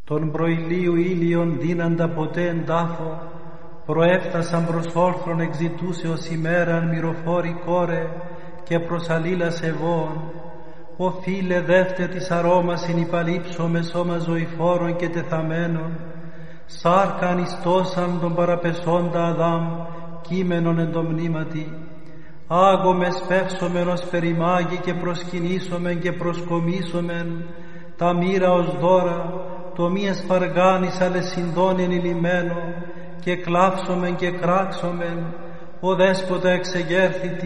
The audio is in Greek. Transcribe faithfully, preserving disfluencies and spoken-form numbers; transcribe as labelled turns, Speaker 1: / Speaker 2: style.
Speaker 1: Τον προηλίου ήλιον δίναντα ποτέ εν τάφο, προέφτασαν προς όρθρον εξητούσεως ημέραν μυροφόρη κόρε και προς αλλήλας ευών. Ο φίλε δεύτε της αρώμασιν υπαλείψω με σώμα ζωηφόρων και τεθαμένων, σάρκα ανιστώσαν τον παραπεσόντα Αδάμ, κείμενον εν το μνήματι. Άγω με σπεύσομεν ως περιμάγει και προσκυνήσομεν και προσκομίσομεν τα μοίρα ως δώρα, το μη εσπαργάνης ale συντών ενηλυμένο, και κλάψομεν και κράξομεν, ο δέσποτα εξεγέρθητη